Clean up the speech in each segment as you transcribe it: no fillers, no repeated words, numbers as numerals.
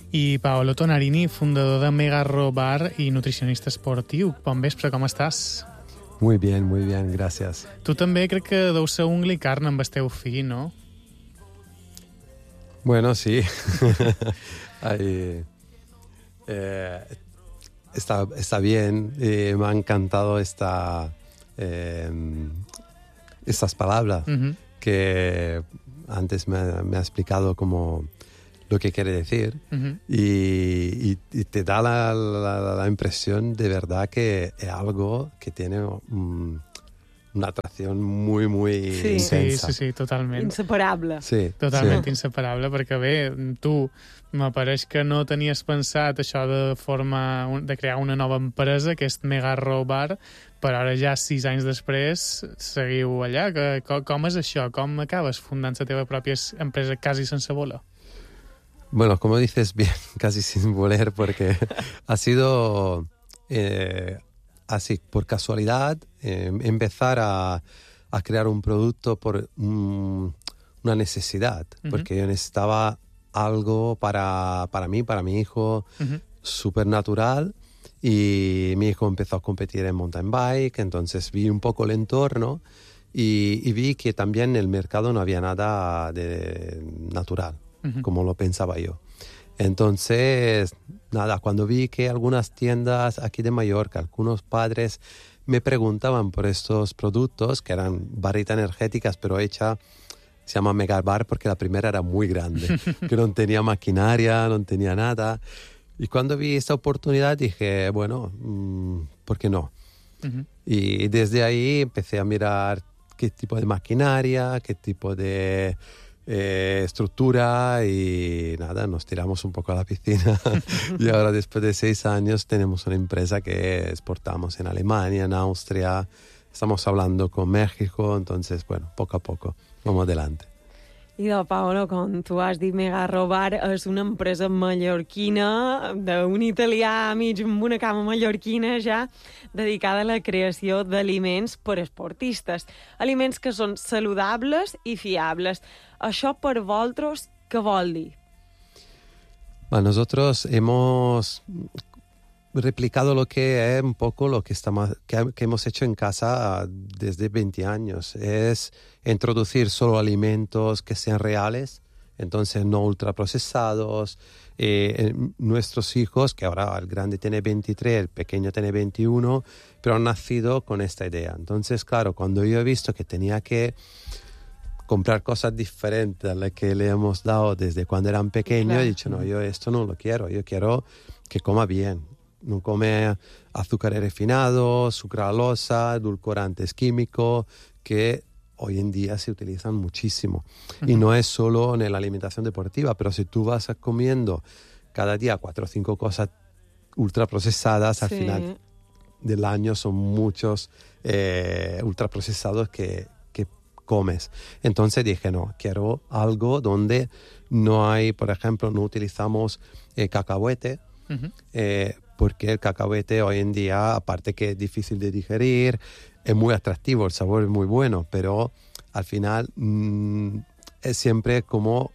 I Paolo Tonarini, fundador de Megarro Bar i nutricionista esportiu. Bon vespre, com estàs? Muy bien, gracias. Tu també crec que deu ser ungla i carn amb el teu fill, no? Bueno, sí. Ahí, está bien. Me ha encantado estas palabras que antes me ha explicado como lo que quiere decir y te da la impresión de verdad que es algo que tiene una atracción muy intensa. Sí, totalment. Inseparable. Sí, totalment inseparable, perquè bé, tu m'apareix que no tenies pensat això de crear una nova empresa, que és Megarro Bar, però ara ja 6 anys després seguiu allà. Com és això? Com acabes fundant la teva pròpia empresa quasi sense voler? Bueno, como dices bien, casi sin voler, porque ha sido así, por casualidad, empezar a crear un producto por una necesidad, porque yo necesitaba algo para mí, para mi hijo, súper natural, y mi hijo empezó a competir en mountain bike, entonces vi un poco el entorno y vi que también en el mercado no había nada de natural, como lo pensaba yo. Entonces, nada, cuando vi que algunas tiendas aquí de Mallorca, algunos padres me preguntaban por estos productos, que eran barritas energéticas, pero hecha, se llama Mega Bar porque la primera era muy grande, que no tenía maquinaria, no tenía nada. Y cuando vi esta oportunidad dije, bueno, ¿por qué no? Y desde ahí empecé a mirar qué tipo de maquinaria, qué tipo de estructura, y nada, nos tiramos un poco a la piscina. Y ahora, después de 6 años, tenemos una empresa que exportamos en Alemania, en Austria, estamos hablando con México, entonces, bueno, poco a poco, vamos adelante. I de Paolo, com tu has dit, Megarro Bar és una empresa mallorquina, d'un italià mig amb una cama mallorquina ja, dedicada a la creació d'aliments per esportistes. Aliments que són saludables i fiables. Això per vosaltres què vol dir? Bueno, nosotros hemos replicado lo que es un poco lo que hemos hecho en casa desde 20 años. Es introducir solo alimentos que sean reales, entonces no ultraprocesados. Nuestros hijos, que ahora el grande tiene 23, el pequeño tiene 21, pero han nacido con esta idea. Entonces, claro, cuando yo he visto que tenía que comprar cosas diferentes a las que le hemos dado desde cuando eran pequeños, claro, he dicho, no, yo esto no lo quiero, yo quiero que coma bien. No come azúcares refinados, sucralosa, edulcorantes químicos, que hoy en día se utilizan muchísimo. Y no es solo en la alimentación deportiva, pero si tú vas comiendo cada día 4 o 5 cosas ultraprocesadas, al final del año son muchos ultraprocesados que comes. Entonces dije, no, quiero algo donde no hay, por ejemplo, no utilizamos cacahuete, porque el cacahuete hoy en día, aparte que es difícil de digerir, es muy atractivo, el sabor es muy bueno, pero al final es siempre como,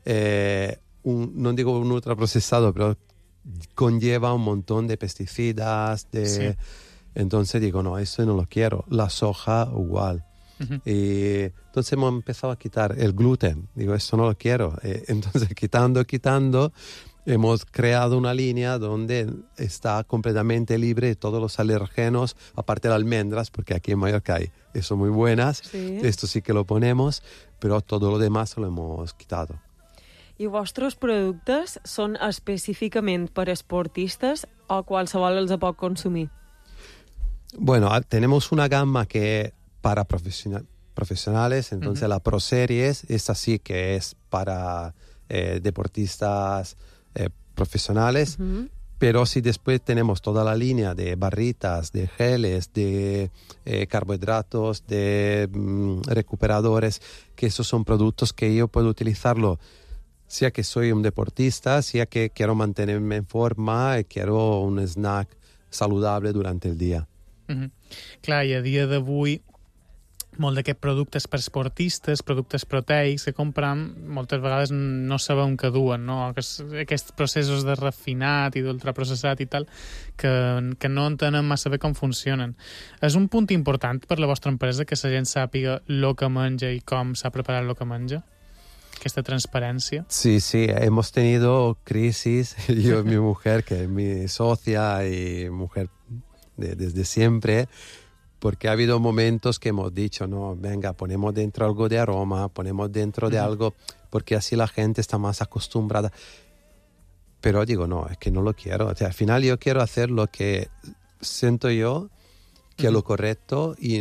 no digo un ultraprocesado, pero conlleva un montón de pesticidas, entonces digo, no, eso no lo quiero. La soja igual. Y entonces hemos empezado a quitar el gluten, digo, esto no lo quiero. Entonces quitando, hemos creado una línea donde está completamente libre de todos los alérgenos, aparte de las almendras, porque aquí en Mallorca hay, son muy buenas, esto sí que lo ponemos, pero todo lo demás lo hemos quitado. I vostres productes són específicament per esportistes o qualsevol els pot consumir? Bueno, tenemos una gama que para profesionales, entonces la Pro Series, esta sí que es para deportistas profesionales, pero si después tenemos toda la línea de barritas, de geles, de carbohidratos, de recuperadores, que esos son productos que yo puedo utilizarlo, sea que soy un deportista, sea que quiero mantenerme en forma y quiero un snack saludable durante el día. Clar, i a dia d'avui molt d'aquests productes per esportistes, productes proteics que compram, moltes vegades no sabem què duen, no? Aquests processos de refinat i d'ultraprocessat i tal, que no entenen massa bé com funcionen. És un punt important per la vostra empresa que la gent sàpiga el que menja i com s'ha preparat el que menja? Aquesta transparencia. Sí, hemos tenido crisis, yo y mi mujer, que es mi socia y mujer desde siempre, porque ha habido momentos que hemos dicho, no, venga, ponemos dentro algo de aroma, ponemos dentro de algo, porque así la gente está más acostumbrada. Pero digo, no, es que no lo quiero. O sea, al final yo quiero hacer lo que siento yo que es lo correcto y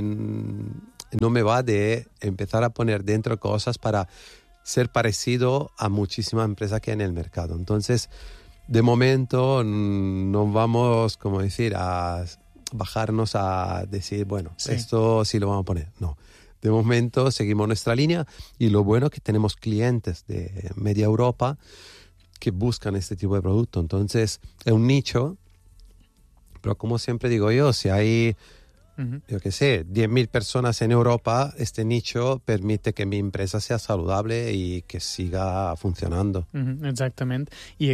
no me va de empezar a poner dentro cosas para ser parecido a muchísimas empresas que hay en el mercado. Entonces, de momento no vamos, como decir, a bajarnos a decir, bueno, esto sí lo vamos a poner. No. De momento seguimos nuestra línea y lo bueno es que tenemos clientes de media Europa que buscan este tipo de producto. Entonces, es un nicho, pero como siempre digo yo, si hay, yo qué sé, 10.000 personas en Europa, este nicho permite que mi empresa sea saludable i que siga funcionando. Exactament. I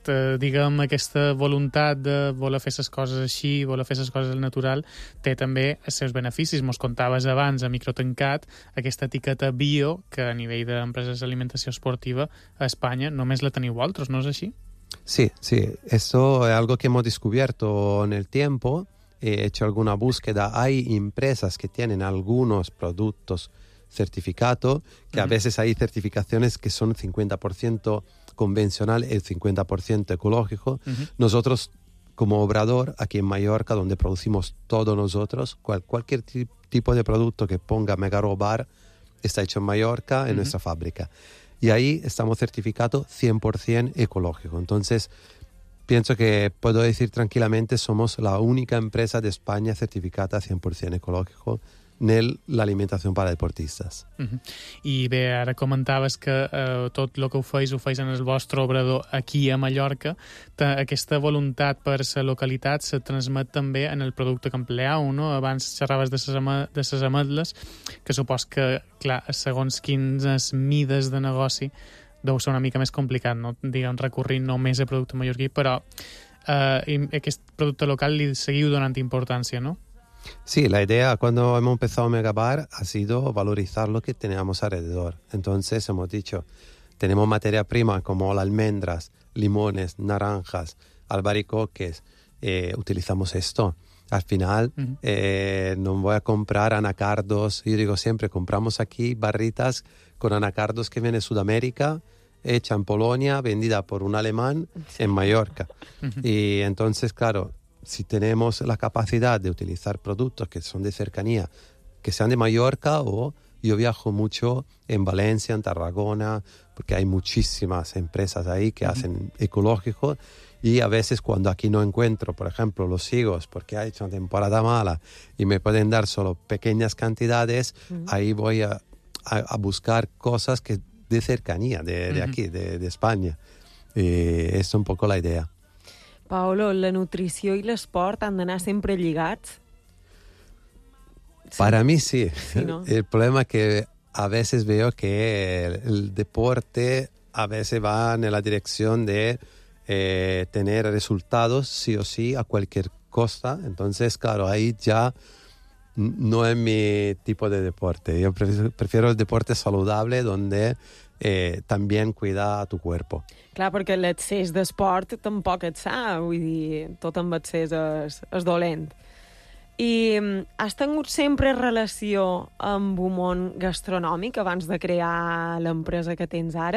aquesta voluntat de voler fer les coses així, voler fer les coses al natural, té també els seus beneficis. Mos contaves abans, a Microtancat, aquesta etiqueta bio, que a nivell d'empreses d'alimentació esportiva a Espanya només la teniu vosaltres, no és així? Sí. Esto es algo que hemos descubierto en el tiempo. He hecho alguna búsqueda. Hay empresas que tienen algunos productos certificados, que a veces hay certificaciones que son 50% convencional y el 50% ecológico. Nosotros, como Obrador, aquí en Mallorca, donde producimos todo nosotros, cualquier tipo de producto que ponga Megarobar está hecho en Mallorca, en nuestra fábrica. Y ahí estamos certificados 100% ecológico. Entonces, pienso que puedo decir tranquilamente, somos la única empresa de España certificada 100% ecológico en la alimentació per a deportistes. I bé, ara comentaves que tot el que ho feis en el vostre obrador aquí a Mallorca. Aquesta voluntat per la localitat se transmet també en el producte que empleeu, no? Abans xerraves de les ametles, que supos que, clar, segons quines mides de negoci deu ser una mica més complicat, no? Diguem, recurrir només a producte mallorquí, però aquest producte local li seguiu donant importància, no? Sí, la idea cuando hemos empezado Megabar ha sido valorizar lo que teníamos alrededor. Entonces hemos dicho, tenemos materia prima como las almendras, limones, naranjas, albaricoques, utilizamos esto. Al final no voy a comprar anacardos. Yo digo siempre, compramos aquí barritas con anacardos que vienen de Sudamérica, hecha en Polonia, vendida por un alemán en Mallorca. Y entonces, claro, si tenemos la capacidad de utilizar productos que son de cercanía, que sean de Mallorca, o yo viajo mucho en Valencia, en Tarragona, porque hay muchísimas empresas ahí que hacen ecológico, y a veces cuando aquí no encuentro, por ejemplo, los higos, porque ha hecho una temporada mala y me pueden dar solo pequeñas cantidades, ahí voy a buscar cosas que de cercanía, de aquí, de España. És un poco la idea. Paolo, la nutrició i l'esport han d'anar sempre lligats? Sí. Para mí sí. ¿No? El problema es que a veces veo que el deporte a veces va en la dirección de tener resultados sí o sí a cualquier costa. Entonces, claro, ahí ya no es mi tipo de deporte. Yo prefiero el deporte saludable donde també cuida a tu cuerpo. Clar, perquè l'excés d'esport tampoc et sa, vull dir, tot amb excés és dolent. I has tingut sempre relació amb un món gastronòmic abans de crear l'empresa que tens ara?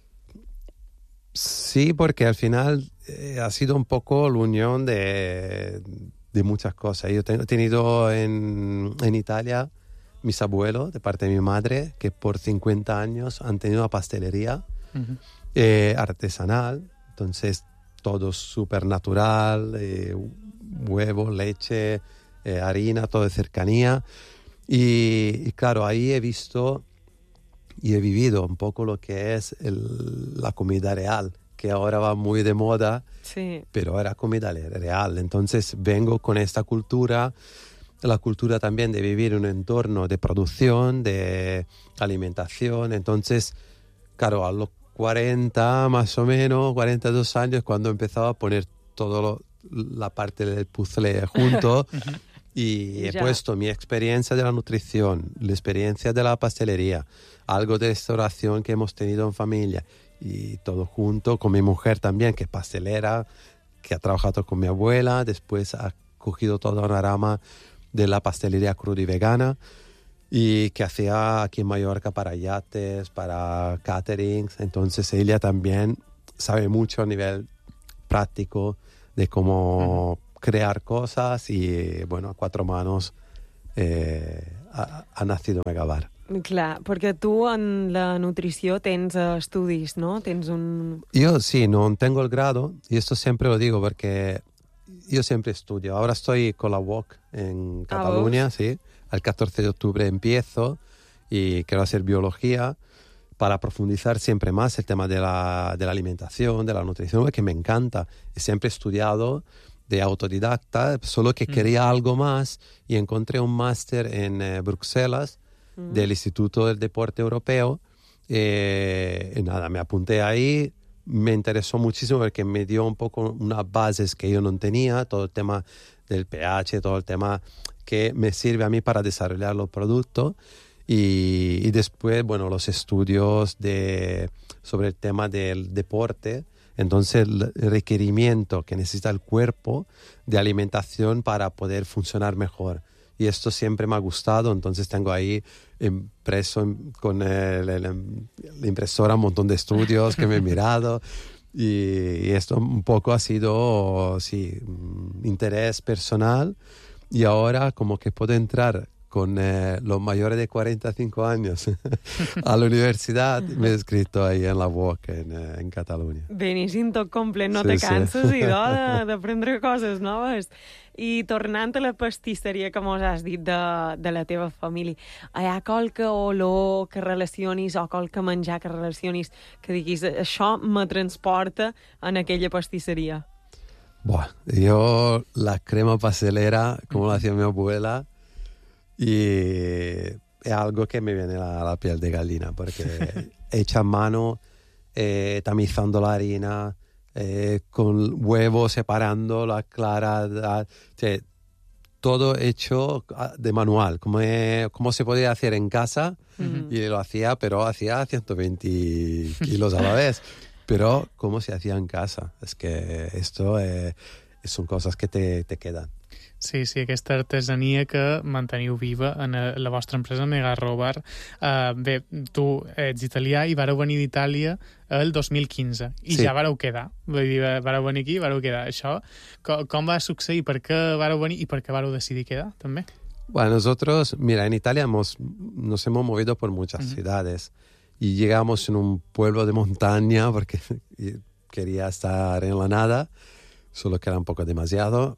Sí, porque al final ha sido un poco la unión de muchas cosas. Yo he tenido en Italia mis abuelos, de parte de mi madre, que por 50 años han tenido una pastelería artesanal, entonces todo súper natural, huevos, leche, harina, todo de cercanía. Y claro, ahí he visto y he vivido un poco lo que es la comida real, que ahora va muy de moda, sí, pero era comida real. Entonces vengo con esta cultura la cultura también de vivir en un entorno de producción, de alimentación. Entonces, claro, a los 40 más o menos, 42 años, cuando empezaba a poner toda la parte del puzzle junto y he puesto mi experiencia de la nutrición, la experiencia de la pastelería, algo de restauración que hemos tenido en familia y todo junto con mi mujer también, que es pastelera, que ha trabajado con mi abuela, después ha cogido toda una rama de la pastelería cruda y vegana y que hacía aquí en Mallorca para yates, para caterings. Entonces ella también sabe mucho a nivel práctico de cómo crear cosas y, bueno, a 4 manos ha nacido Megabar. Clar, perquè tu en la nutrició tens estudis, ¿no? Tens un... Yo sí, no tengo el grado y esto siempre lo digo porque yo siempre estudio. Ahora estoy con la UOC en Cataluña, sí. El 14 de octubre empiezo y quiero hacer biología para profundizar siempre más el tema de la alimentación, de la nutrición, que me encanta. He siempre estudiado de autodidacta, solo que quería algo más y encontré un máster en Bruselas del Instituto del Deporte Europeo. Y nada, me apunté ahí. Me interesó muchísimo porque me dio un poco unas bases que yo no tenía, todo el tema del pH, todo el tema que me sirve a mí para desarrollar los productos y después, bueno, los estudios sobre el tema del deporte, entonces el requerimiento que necesita el cuerpo de alimentación para poder funcionar mejor. Y esto siempre me ha gustado, entonces tengo ahí impreso con la impresora un montón de estudios que me he mirado y esto un poco ha sido, sí, interés personal y ahora como que puedo entrar con los mayores de 45 años a la universidad. Me he inscrito ahí en la UOC en Catalunya. Beníssim, tot complet, no te canses, idò, d'aprendre coses noves. I tornant a la pastisseria que mos has dit de la teva família, hi ha qualque olor que relacionis o qualque menjar que relacionis que diguis, això me transporta en aquella pastisseria? Buah, yo la crema pastelera, como la hacía mi abuela, y es algo que me viene a la piel de gallina, porque hecha a mano, tamizando la harina, con huevo separando la clara, todo hecho de manual, como se podía hacer en casa, y lo hacía, pero hacía 120 kilos a la vez, pero cómo se hacía en casa, es que esto son cosas que te quedan. Sí, aquesta artesania que manteniu viva en la vostra empresa Megarro Bar. Bé, tu ets italià i vareu venir d'Itàlia el 2015 i ja vareu quedar. Vull dir, vareu venir aquí i vareu quedar. Això, com va succeir? Per què vareu venir i per què vareu decidir quedar, també? Bueno, nosotros, mira, en Italia nos hemos movido por muchas ciudades y llegamos en un pueblo de montaña porque quería estar en la nada, solo que era un poco demasiado.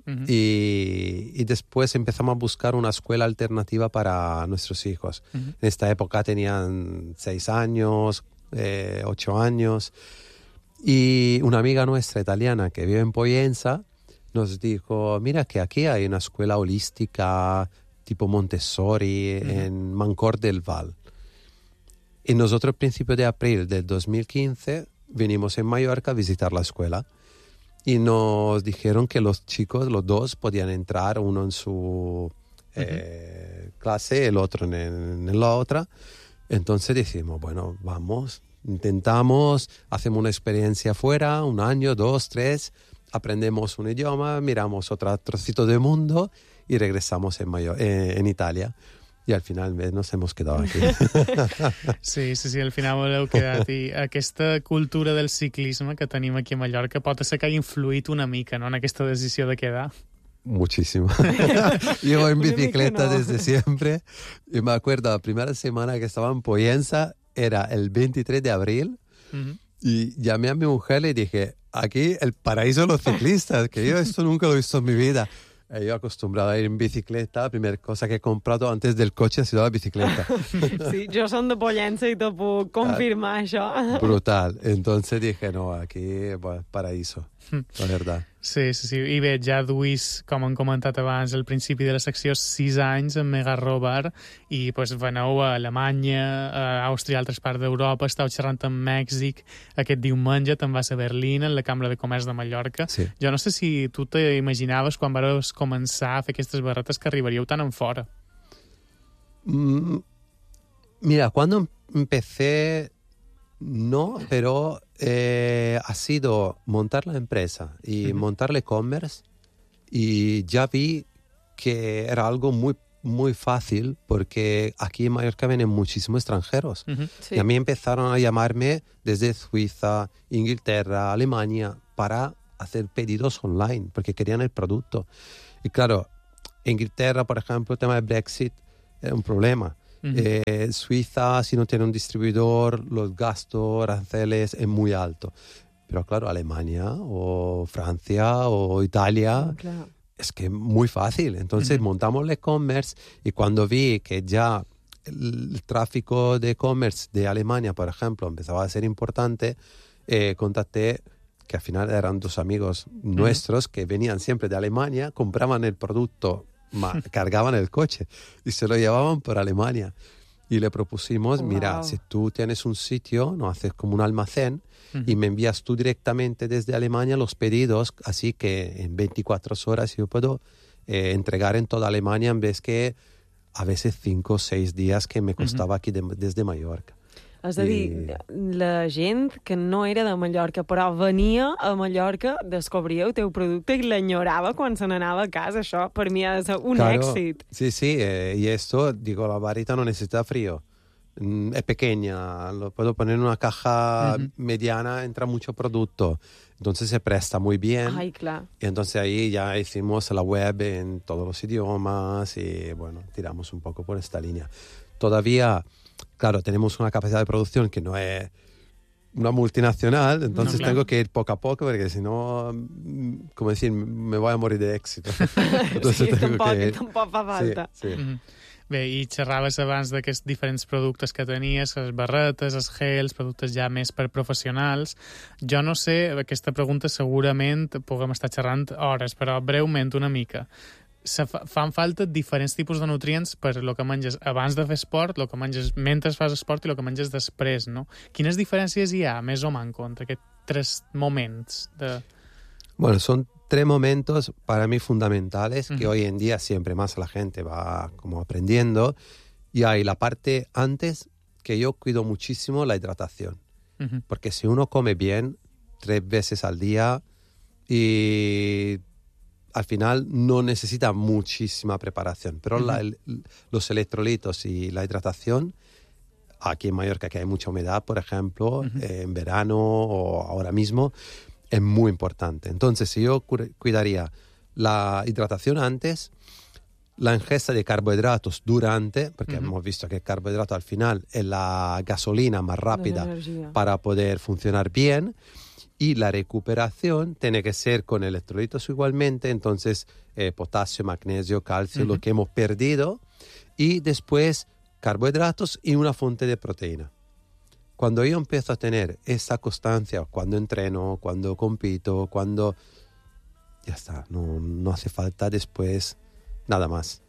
Y después empezamos a buscar una escuela alternativa para nuestros hijos. En esta época tenían 6 años, 8 años. Y una amiga nuestra italiana que vive en Poyenza nos dijo, mira que aquí hay una escuela holística tipo Montessori en Mancor del Val. Y nosotros a principios de abril del 2015 vinimos en Mallorca a visitar la escuela. Y nos dijeron que los chicos, los dos, podían entrar, uno en su clase, el otro en la otra. Entonces decimos, bueno, vamos, intentamos, hacemos una experiencia afuera, 1 año, 2, 3, aprendemos un idioma, miramos otro trocito del mundo y regresamos en Italia. I al final nos hemos quedado aquí. Sí, al final heu quedat. I aquesta cultura del ciclisme que tenim aquí a Mallorca pot ser que ha influït una mica, no?, en aquesta decisió de quedar. Muchísimo. Llevo en bicicleta desde siempre. Y me acuerdo, la primera semana que estaba en Poyenza era el 23 de abril. Y llamé a mi mujer y le dije, aquí el paraíso de los ciclistas, que yo esto nunca lo he visto en mi vida. Yo acostumbrado a ir en bicicleta, la primera cosa que he comprado antes del coche ha sido la bicicleta. Sí, jo som de Pollença i te puc confirmar això. Brutal. Entonces dije, no, aquí, bueno, paraíso, la verdad. Sí. I bé, ja duis, com hem comentat abans, al principi de la secció, 6 anys en Megarro Bar i pues, veneu a Alemanya, a Àustria i altres parts d'Europa, estàu xerrant amb Mèxic. Aquest diumenge te'n vas a Berlín, en la Cambra de Comerç de Mallorca. Sí. Jo no sé si tu t'imaginaves, quan vas començar a fer aquestes barretes, que arribaríeu tan en fora. Mira, cuando empecé, no, pero ha sido montar la empresa y montar el e-commerce y ya vi que era algo muy, muy fácil porque aquí en Mallorca vienen muchísimos extranjeros. Sí. Y a mí empezaron a llamarme desde Suiza, Inglaterra, Alemania para hacer pedidos online porque querían el producto. Y claro, Inglaterra, por ejemplo, el tema del Brexit era un problema. Suiza, si no tiene un distribuidor, los gastos, aranceles es muy alto. Pero claro, Alemania o Francia o Italia, Clar. es que es muy fácil. Entonces montamos el e-commerce y cuando vi que ya el tráfico de e-commerce de Alemania, por ejemplo, empezaba a ser importante, contacté, que al final eran 2 amigos nuestros que venían siempre de Alemania, compraban el producto, cargaban el coche y se lo llevaban por Alemania. Y le propusimos, mira, si tú tienes un sitio, no haces como un almacén y me envías tú directamente desde Alemania los pedidos, así que en 24 horas yo puedo entregar en toda Alemania en vez que a veces 5 o 6 días que me costaba aquí desde Mallorca. És a dir, la gent que no era de Mallorca, però venia a Mallorca, descobria el teu producte i l'enyorava quan se n'anava a casa. Això per mi ha de ser un èxit. Sí, y esto, digo, la varita no necesita frío. Es pequeña, lo puedo poner en una caja mediana, entra mucho producto. Entonces se presta muy bien. Ai, clar. Y entonces ahí ya hicimos la web en todos los idiomas y bueno, tiramos un poco por esta línea. Todavía, claro, tenemos una capacidad de producción que no es una multinacional, entonces tengo que ir poco a poco porque si no, como decir, me voy a morir de éxito. Entonces sí, tampoc fa falta. Sí. Bé, i xerraves abans d'aquests diferents productes que tenies, les barretes, els gels, productes ja més per professionals. Jo no sé, aquesta pregunta segurament puguem estar xerrant hores, però breument una mica. Fan falta diferents tipus de nutrients per el que menges abans de fer esport, el que menges mentre fas esport i el que menges després, no? Quines diferències hi ha, més o manco, entre aquests 3 moments de... Bueno, son 3 momentos para mí fundamentales que hoy en día siempre más la gente va como aprendiendo. Y hay la parte antes que yo cuido muchísimo la hidratación. Porque si uno come bien 3 veces al día y al final no necesita muchísima preparación. Pero los electrolitos y la hidratación, aquí en Mallorca que hay mucha humedad, por ejemplo, en verano o ahora mismo, es muy importante. Entonces, si yo cuidaría la hidratación antes, la ingesta de carbohidratos durante, porque hemos visto que el carbohidrato al final es la gasolina más rápida para poder funcionar bien, y la recuperación tiene que ser con electrolitos igualmente, entonces potasio, magnesio, calcio, lo que hemos perdido, y después carbohidratos y una fuente de proteína. Cuando yo empiezo a tener esa constancia, cuando entreno, cuando compito, cuando... Ya está, no hace falta después nada más.